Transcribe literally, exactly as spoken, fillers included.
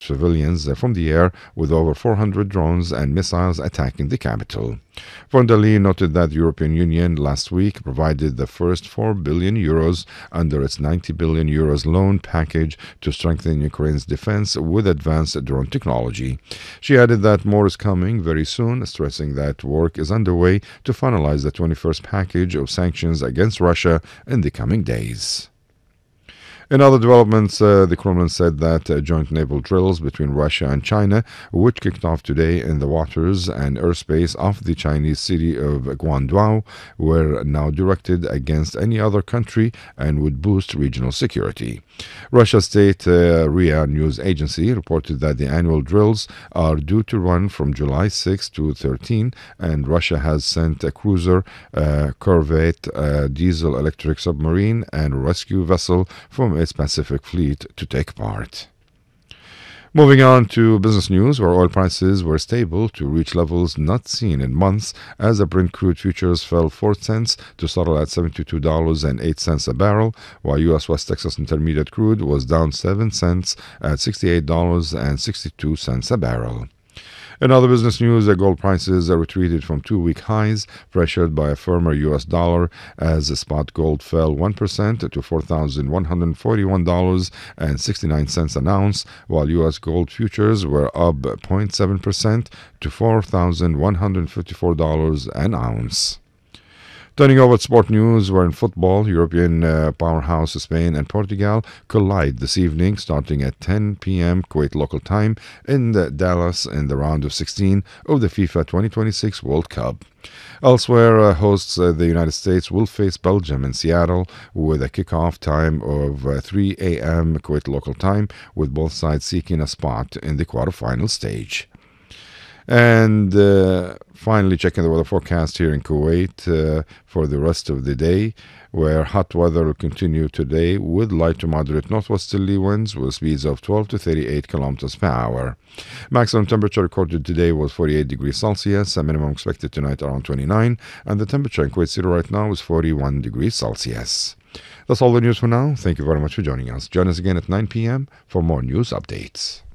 civilians from the air, with over four hundred drones and missiles attacking the capital. Von der Leyen noted that the European Union last week provided the first four billion euros under its ninety billion euros loan package to strengthen Ukraine's defense with advanced drone technology. She added that more is coming very soon, stressing that work is underway to finalize the twenty-first package of sanctions against Russia in the coming days. In other developments, uh, the Kremlin said that uh, joint naval drills between Russia and China, which kicked off today in the waters and airspace of the Chinese city of Guangdong, were now directed against any other country and would boost regional security. Russia's state uh, R I A news agency reported that the annual drills are due to run from July sixth to thirteenth, and Russia has sent a cruiser, uh, corvette, uh, diesel-electric submarine, and rescue vessel from its Pacific Fleet to take part. Moving on to business news, where oil prices were stable to reach levels not seen in months as the Brent crude futures fell four cents to settle at seventy-two dollars and eight cents a barrel, while U S West Texas Intermediate crude was down seven cents at sixty-eight dollars and sixty-two cents a barrel. In other business news, the gold prices are retreated from two-week highs, pressured by a firmer U S dollar, as the spot gold fell one percent to four thousand one hundred forty-one dollars and sixty-nine cents an ounce, while U S gold futures were up zero point seven percent to four thousand one hundred fifty-four dollars an ounce. Turning over to sport news, where in football, European uh, powerhouse Spain and Portugal collide this evening, starting at ten p.m. Kuwait local time in the Dallas in the round of sixteen of the FIFA twenty twenty-six World Cup. Elsewhere, uh, hosts uh, the United States will face Belgium in Seattle with a kickoff time of uh, three a.m. Kuwait local time, with both sides seeking a spot in the quarterfinal stage. And uh, finally, checking the weather forecast here in Kuwait uh, for the rest of the day, where hot weather will continue today with light to moderate northwesterly winds with speeds of twelve to thirty-eight kilometers per hour. Maximum temperature recorded today was forty-eight degrees Celsius, a minimum expected tonight around twenty-nine, and the temperature in Kuwait City right now is forty-one degrees Celsius. That's all the news for now. Thank you very much for joining us. Join us again at nine p.m. for more news updates.